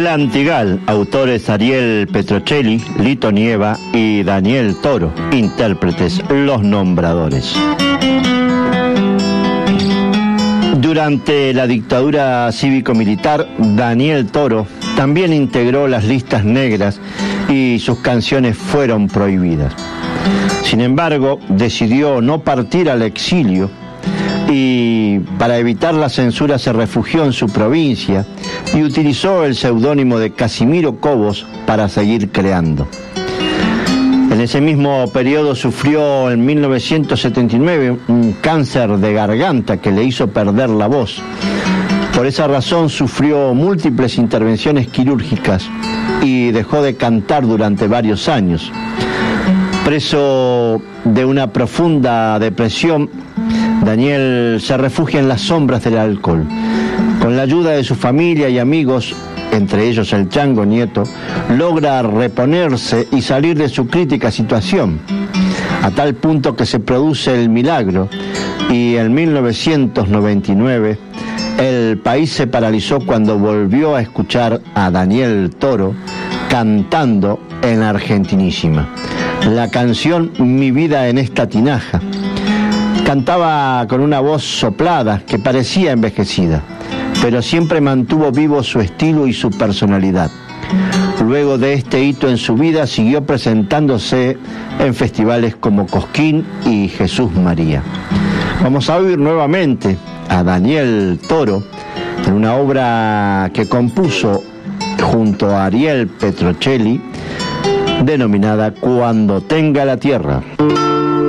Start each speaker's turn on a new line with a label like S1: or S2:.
S1: Antigal, autores Ariel Petrocelli, Lito Nieva y Daniel Toro, intérpretes Los Nombradores. Durante la dictadura cívico-militar, Daniel Toro también integró las listas negras y sus canciones fueron prohibidas. Sin embargo, decidió no partir al exilio y para evitar la censura se refugió en su provincia y utilizó el seudónimo de Casimiro Cobos para seguir creando. En ese mismo periodo sufrió en 1979 un cáncer de garganta que le hizo perder la voz. Por esa razón sufrió múltiples intervenciones quirúrgicas y dejó de cantar durante varios años. Preso de una profunda depresión, Daniel se refugia en las sombras del alcohol. Con la ayuda de su familia y amigos, entre ellos el Chango Nieto, logra reponerse y salir de su crítica situación, a tal punto que se produce el milagro y en 1999 el país se paralizó cuando volvió a escuchar a Daniel Toro cantando en Argentinísima la canción Mi vida en esta tinaja. Cantaba con una voz soplada que parecía envejecida, pero siempre mantuvo vivo su estilo y su personalidad. Luego de este hito en su vida, siguió presentándose en festivales como Cosquín y Jesús María. Vamos a oír nuevamente a Daniel Toro en una obra que compuso junto a Ariel Petrocelli, denominada Cuando tenga la tierra.